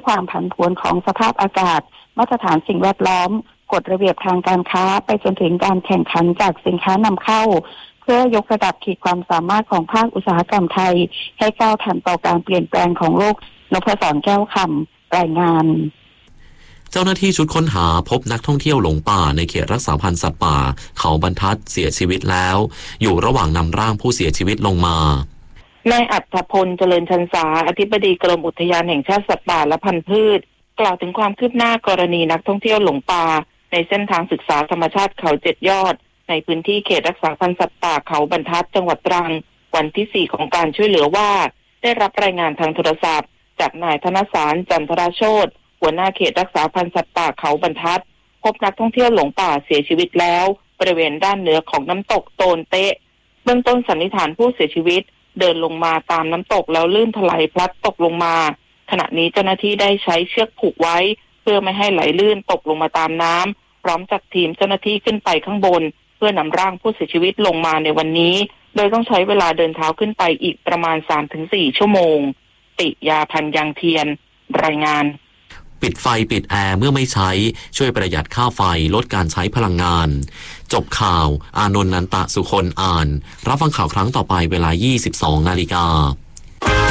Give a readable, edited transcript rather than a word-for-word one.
ความผันผวนของสภาพอากาศมาตรฐานสิ่งแวดล้อมกฎระเบียบทางการค้าไปจนถึงการแข่งขันจากสินค้านำเข้าเพื่อยกระดับขีดความสามารถของภาคอุตสาหกรรมไทยให้ก้าวทันต่อการเปลี่ยนแปลงของโลกนพศรแก้วคำรายงานเจ้าหน้าที่ชุดค้นหาพบนักท่องเที่ยวหลงป่าในเขตรักษาพันธุ์สัตว์ป่าเขาบรรทัดเสียชีวิตแล้วอยู่ระหว่างนำร่างผู้เสียชีวิตลงมานายอัฏฐพลเจริญชันษาอธิบดีกรมอุทยานแห่งชาติสัตว์ป่าและพันธุ์พืชกล่าวถึงความคืบหน้ากรณีนักท่องเที่ยวหลงป่าในเส้นทางศึกษาธรรมชาติเขา7 ยอดในพื้นที่เขตรักษาพันธุ์สัตว์ป่าเขาบรรทัดจังหวัดตรังวันที่4ของการช่วยเหลือว่าได้รับรายงานทางโทรศัพท์จากนายธนสารจันทราโชติหัวหน้าเขตรักษาพันธุ์สัตว์ป่าเขาบรรทัดพบนักท่องเที่ยวหลงป่าเสียชีวิตแล้วบริเวณด้านเหนือของน้ำตกโตนเตะเบื้องต้นสันนิษฐานผู้เสียชีวิตเดินลงมาตามน้ำตกแล้วลื่นถลายพลัดตกลงมาขณะนี้เจ้าหน้าที่ได้ใช้เชือกผูกไว้เพื่อไม่ให้ไหลลื่นตกลงมาตามน้ำพร้อมจัดทีมเจ้าหน้าที่ขึ้นไปข้างบนเพื่อนำร่างผู้เสียชีวิตลงมาในวันนี้โดยต้องใช้เวลาเดินเท้าขึ้นไปอีกประมาณ 3-4 ชั่วโมงติยาพันธ์ยังเทียนรายงานปิดไฟปิดแอร์เมื่อไม่ใช้ช่วยประหยัดค่าไฟลดการใช้พลังงานจบข่าวอานนท์ นันตะสุคนอ่านรับฟังข่าวครั้งต่อไปเวลา 22 นาฬิกา